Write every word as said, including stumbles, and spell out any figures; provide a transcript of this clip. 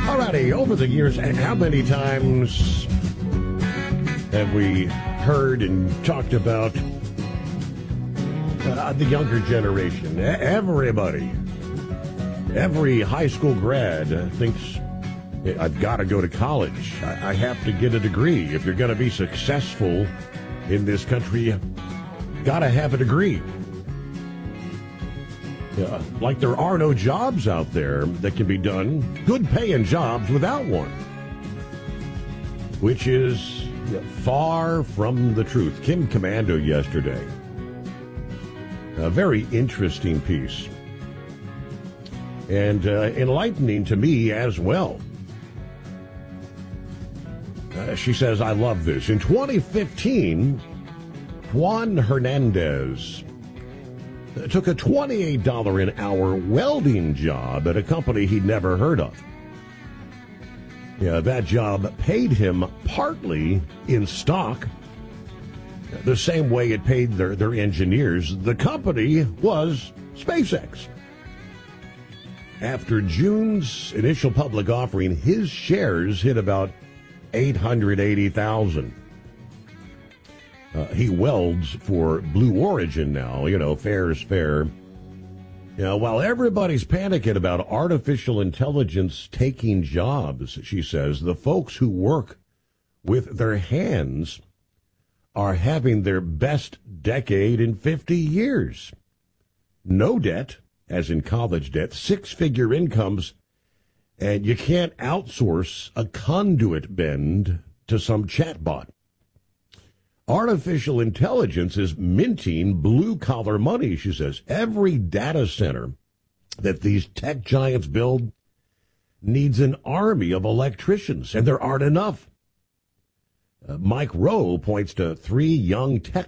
Alrighty, over the years, how many times have we heard and talked about uh, the younger generation? Everybody, every high school grad thinks, I've got to go to college. I, I have to get a degree. If you're going to be successful in this country, you got to have a degree. Uh, like there are no jobs out there that can be done, good paying jobs without one, which is far from the truth. Kim Komando yesterday, a very interesting piece and uh, enlightening to me as well. Uh, she says, I love this. In twenty fifteen, Juan Hernandez took a twenty-eight dollars an hour welding job at a company he'd never heard of. Yeah, that job paid him partly in stock, the same way it paid their, their engineers. The company was SpaceX. After June's initial public offering, his shares hit about eight hundred eighty thousand dollars. Uh, he welds for Blue Origin now, you know, fair is fair. You know, while everybody's panicking about artificial intelligence taking jobs, she says, the folks who work with their hands are having their best decade in fifty years. No debt, as in college debt, six-figure incomes, and you can't outsource a conduit bend to some chatbot. Artificial intelligence is minting blue-collar money, she says. Every data center that these tech giants build needs an army of electricians, and there aren't enough. Uh, Mike Rowe points to three young tech